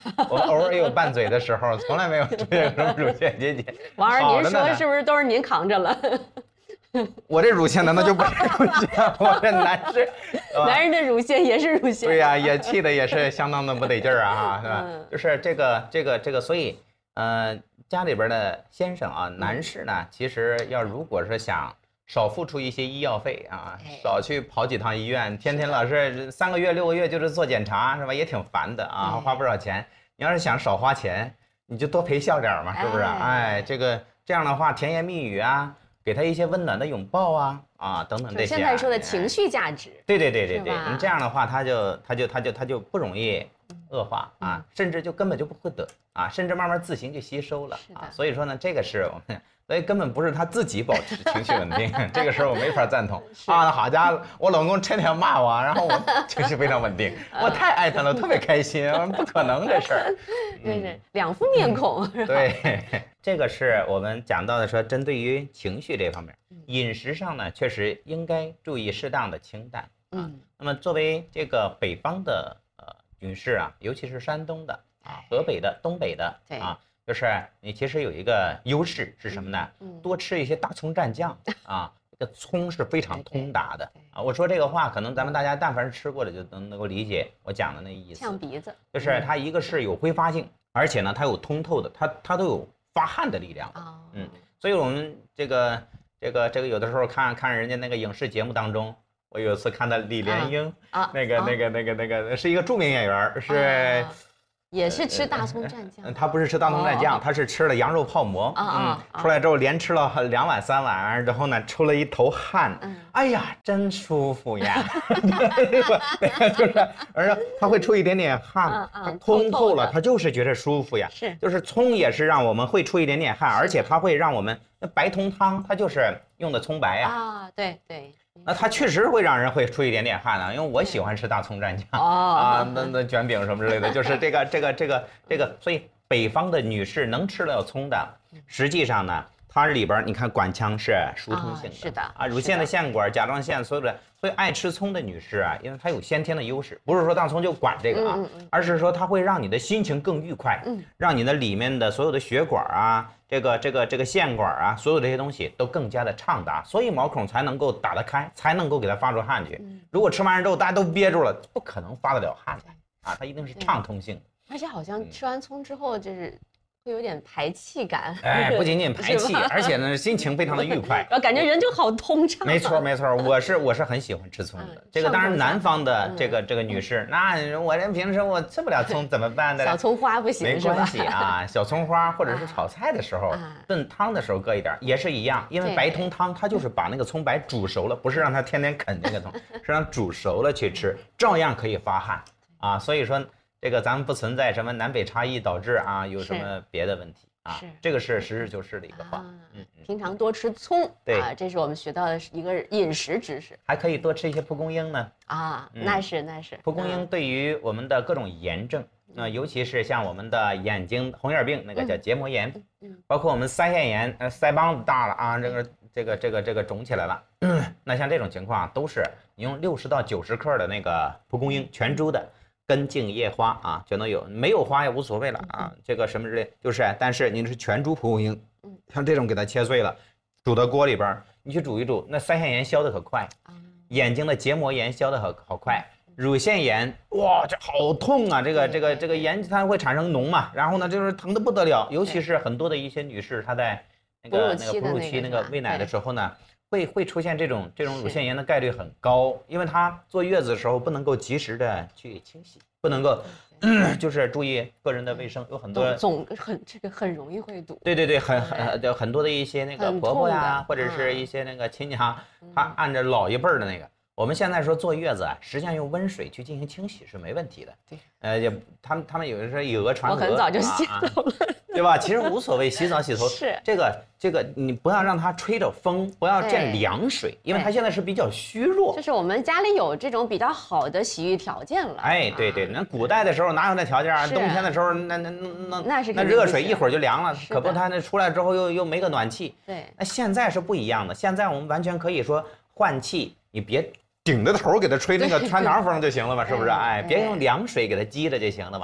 我偶尔有拌嘴的时候，从来没有出现什么乳腺结节。 王儿，您好着呢说是不是都是您扛着了？ 我这乳腺难道就不是乳腺？我这男士， 男人的乳腺也是乳腺。 对呀，也气的也是相当的不得劲儿啊，是吧？就是这个，所以家里边的先生啊，男士呢，其实如果是想少付出一些医药费啊，少去跑几趟医院，天天老是3个月6个月就是做检查，是吧？也挺烦的啊，花不少钱。你要是想少花钱，你就多陪笑点嘛，是不是？哎，这样的话，甜言蜜语啊。给他一些温暖的拥抱啊等等这些。 现在说的情绪价值。 对，你这样的话，他就不容易恶化啊，甚至就根本就不会得啊，甚至慢慢自行就吸收了啊。所以说呢，这个是我们，所以根本不是他自己保持情绪稳定，这个时候我没法赞同啊。好家伙，我老公天天骂我，然后我情绪非常稳定，我太爱他了，特别开心，不可能这事儿。 对，两副面孔。 对。这个是我们讲到的说，针对于情绪这方面，饮食上呢，确实应该注意适当的清淡啊。那么作为这个北方的女士啊，尤其是山东的啊、河北的、东北的啊，就是你其实有一个优势是什么呢？多吃一些大葱蘸酱啊，这个葱是非常通达的啊。我说这个话，可能咱们大家但凡是吃过的就能够理解我讲的那意思。 呛鼻子， 就是它一个是有挥发性，而且呢它有通透的，它都有发汗的力量。所以我们这个有的时候看人家那个影视节目当中，我有一次看到李莲英那个是一个著名演员，是也是吃大葱蘸酱。 他不是吃大葱蘸酱，他是吃了羊肉泡馍。出来之后连吃了2碗3碗，然后呢出了一头汗。哎呀，真舒服呀！就是，而且他会出一点点汗，它通透了，他就是觉得舒服呀。 是， 就是葱也是让我们会出一点点汗，而且它会让我们那白通汤，它就是用的葱白呀。 啊，对。 那它确实会让人会出一点点汗呢，因为我喜欢吃大葱蘸酱那卷饼什么之类的，就是这个，所以北方的女士能吃到葱的，实际上呢，它里边你看管腔是疏通性的， 是的啊，乳腺的腺管、甲状腺所有的，所以爱吃葱的女士啊，因为她有先天的优势，不是说大葱就管这个啊，而是说它会让你的心情更愉快，让你的里面的所有的血管啊。这个腺管啊，所有这些东西都更加的畅达，所以毛孔才能够打得开，才能够给它发出汗去。如果吃完之后大家都憋住了，不可能发得了汗的啊，它一定是畅通性的。 而且好像吃完葱之后就是会有点排气感。 哎，不仅仅排气，而且呢心情非常的愉快， 感觉人就好通畅。 没错，我是很喜欢吃葱的。这个当然南方的这个女士，那我这平时我吃不了葱怎么办呢？ 小葱花不行， 没关系啊，小葱花或者是炒菜的时候、炖汤的时候搁一点也是一样，因为白通汤它就是把那个葱白煮熟了，不是让它天天啃那个葱，是让煮熟了去吃，照样可以发汗啊。所以说这个咱们不存在什么南北差异导致啊有什么别的问题。这个是实事求是的一个话。 平常多吃葱， 对这是我们学到的一个饮食知识。 还可以多吃一些蒲公英呢。 那是。 蒲公英对于我们的各种炎症，尤其是像我们的眼睛红眼病，那个叫结膜炎，包括我们腮腺炎，腮帮子大了啊，这个肿起来了，那像这种情况都是你用60到90克的那个蒲公英，全株的。根茎叶花啊，全都有，没有花也无所谓了啊。这个什么之类，就是，但是你是全株蒲公英，像这种给它切碎了，煮到锅里边，你去煮一煮，那腮腺炎消得可快，眼睛的结膜炎消得好快，乳腺炎，哇，这好痛啊！这个炎它会产生脓嘛，然后呢，就是疼得不得了，尤其是很多的一些女士，她在那个哺乳期那个喂奶的时候呢。会出现这种乳腺炎的概率很高，因为她坐月子的时候不能够及时的去清洗，不能够，就是注意个人的卫生，有很多这个很容易会堵。 对，很多的一些那个婆婆呀，或者是一些那个亲家，她按照老一辈的那个，我们现在说坐月子啊，实际上用温水去进行清洗是没问题的。 对， 也他们有的时候以讹传讹， 我很早就洗头了。 对吧？其实无所谓，洗澡洗头是这个，你不要让它吹着风，不要见凉水，因为它现在是比较虚弱。 就是我们家里有这种比较好的洗浴条件了。 哎，对，那古代的时候哪有那条件啊？冬天的时候那热水一会儿就凉了，可不，它那出来之后又没个暖气。 对， 那现在是不一样的，现在我们完全可以说换气，你别顶着头给它吹那个穿堂风就行了嘛，是不是？哎，别用凉水给它激着就行了嘛。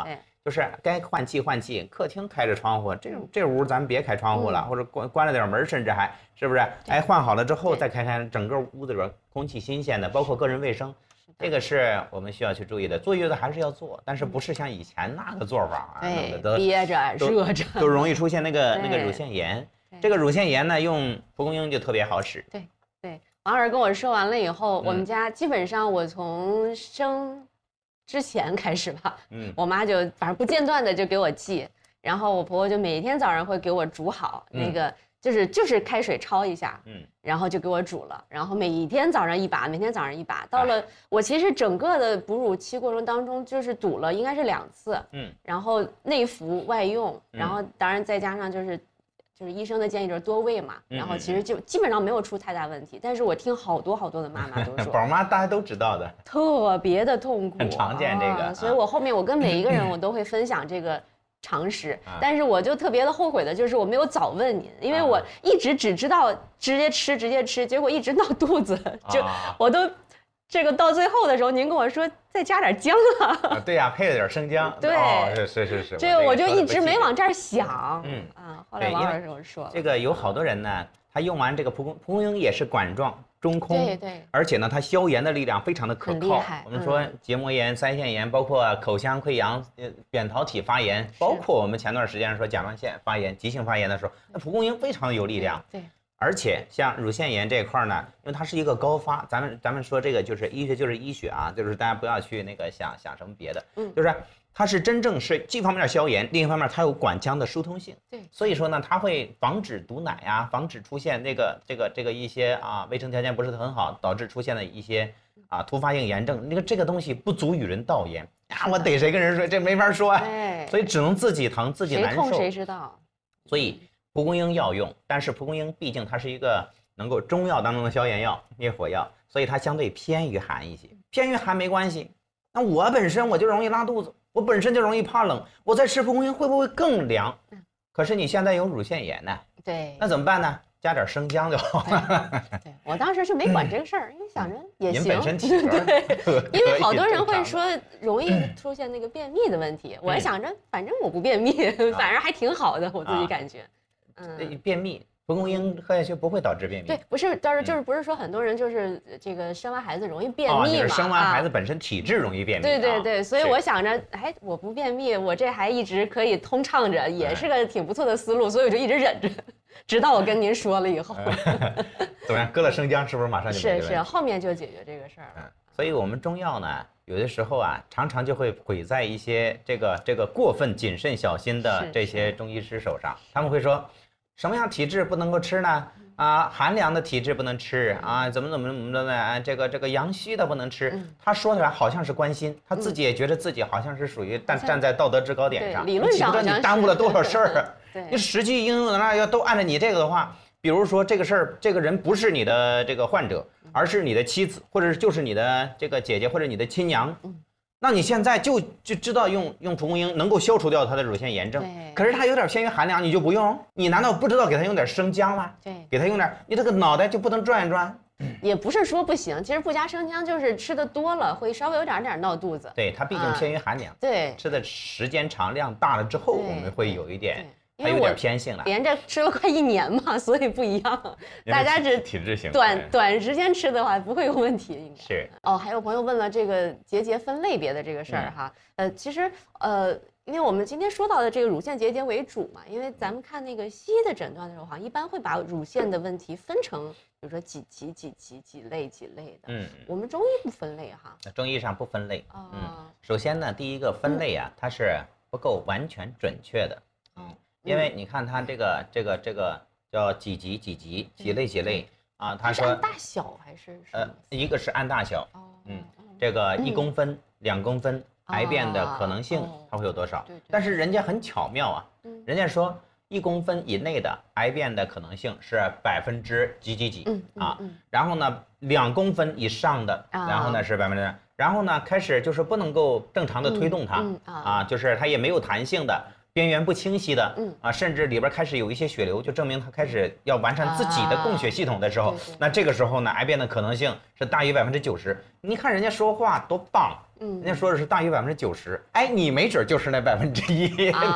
就是该换气换气，客厅开着窗户，这屋咱们别开窗户了，或者关了点门，甚至还是不是？哎，换好了之后再开整个屋子里边空气新鲜的，包括个人卫生，这个是我们需要去注意的。坐月子还是要做，但是不是像以前那个做法啊， 憋着热着， 都容易出现那个乳腺炎。这个乳腺炎呢，用蒲公英就特别好使。 对，王老师跟我说完了以后，我们家基本上我从生之前开始吧，我妈就反正不间断的就给我寄，然后我婆婆就每天早上会给我煮好那个，就是开水焯一下，然后就给我煮了，然后每天早上一把，每天早上一把。到了我其实整个的哺乳期过程当中，就是堵了应该是2次，然后内服外用，然后当然再加上就是医生的建议就是多喂嘛，然后其实就基本上没有出太大问题。但是我听好多的妈妈都说， 宝妈大家都知道的， 特别的痛苦， 很常见这个。 所以我后面我跟每一个人我都会分享这个常识，但是我就特别的后悔的就是我没有早问您，因为我一直只知道直接吃，结果一直闹肚子，就我都这个到最后的时候，您跟我说再加点姜啊。 对呀，配了点生姜。 对， 是。 这个我就一直没往这儿想。后来王老师跟我说了， 这个有好多人呢，他用完这个蒲公英也是管状中空， 对， 而且呢，它消炎的力量非常的可靠。我们说结膜炎、腮腺炎，包括口腔溃疡、扁桃体发炎，包括我们前段时间说甲状腺发炎、急性发炎的时候，那蒲公英非常的有力量。 对。 而且像乳腺炎这一块呢，因为它是一个高发，咱们说这个就是医学就是医学啊，就是大家不要去那个想什么别的，就是它是真正是既方面消炎，另一方面它有管腔的疏通性， 对， 所以说呢，它会防止堵奶啊，防止出现这个一些卫生条件不是很好，导致出现的一些突发性炎症，这个东西不足与人道也我逮谁跟人说这没法说，所以只能自己疼自己难受， 谁痛谁知道， 所以。蒲公英要用，但是蒲公英毕竟它是一个能够中药当中的消炎药、灭火药，所以它相对偏于寒一些。偏于寒没关系，那我本身我就容易拉肚子，我本身就容易怕冷，我再吃蒲公英会不会更凉？可是你现在有乳腺炎呢， 对， 那怎么办呢？加点生姜就好了。 对，我当时就没管这个事儿，因为想着也行。 您本身体质对，因为好多人会说容易出现那个便秘的问题，我还想着反正我不便秘，反正还挺好的，我自己感觉。 便秘，蒲公英喝下去不会导致便秘。 对，不是，但是就是不是说很多人就是这个生完孩子容易便秘嘛？ 就是生完孩子本身体质容易便秘。 对，所以我想着，哎，我不便秘，我这还一直可以通畅着，也是个挺不错的思路，所以我就一直忍着，直到我跟您说了以后。 怎么样？搁了生姜是不是马上就没是，后面就解决这个事儿了。 所以我们中药呢，有的时候常常就会毁在一些这个过分谨慎小心的这些中医师手上，他们会说。什么样体质不能够吃呢？寒凉的体质不能吃怎么的呢？这个阳虚的不能吃。他说起来好像是关心，他自己也觉得自己好像是属于站在道德制高点上。 理论上你耽误了多少事儿啊？你实际应用的那要都按照你这个的话，比如说这个事儿，这个人不是你的这个患者，而是你的妻子，或者就是你的这个姐姐或者你的亲娘。那你现在就知道用蒲公英能够消除掉它的乳腺炎症，可是它有点偏于寒凉，你就不用？你难道不知道给它用点生姜吗？ 对， 给它用点，你这个脑袋就不能转一转？ 也不是说不行，其实不加生姜就是吃的多了会稍微有点闹肚子。 对，它毕竟偏于寒凉， 对， 吃的时间长量大了之后，我们会有一点。它有点偏性了， 连着吃了快1年嘛，所以不一样。大家只体质型短时间吃的话不会有问题，应该是。 还有朋友问了这个结分类别的这个事儿哈，其实因为我们今天说到的这个乳腺结节为主嘛，因为咱们看那个西医的诊断的时候，好像一般会把乳腺的问题分成，比如说几级、几类的。我们中医不分类哈。 中医上不分类。首先呢，第一个分类它是不够完全准确的。因为你看它这个叫几级几类他说按大小还是一个是按大小，这个1公分、2公分癌变的可能性它会有多少？但是人家很巧妙人家说1公分以内的癌变的可能性是几然后呢2公分以上的，然后呢是%，然后呢开始就是不能够正常的推动它就是它也没有弹性的。 边缘不清晰的，甚至里边开始有一些血流，就证明他开始要完善自己的供血系统的时候，那这个时候呢，癌变的可能性是大于90%。你看人家说话多棒，人家说的是大于90%，哎，你没准就是那1%，